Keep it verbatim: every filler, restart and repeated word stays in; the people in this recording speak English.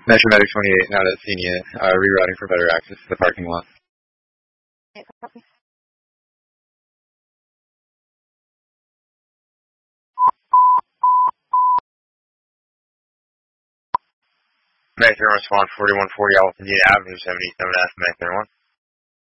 Metro Medic twenty-eight, now that's seen you, uh, rerouting for better access to the parking lot. Medic response forty-one forty Alpha Avenue, seventy-seven F, Medic one.